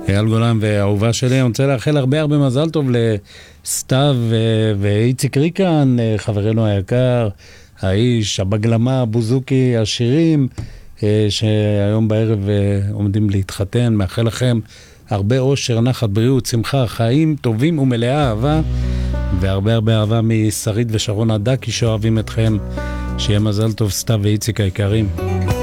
אייל גולן והאהובה שלי, אני רוצה לאחל הרבה מזל טוב לסתיו ואיציק ריקן, חברנו היקר, האיש, הבגלמה, בוזוקי, השירים, שהיום בערב עומדים להתחתן. מאחל לכם הרבה אושר, נחת, בריאות, שמחה, חיים טובים ומלאה אהבה, והרבה אהבה משרית ושרון עדקי שאוהבים אתכם. שיהיה מזל טוב סתיו ואיציק היקרים.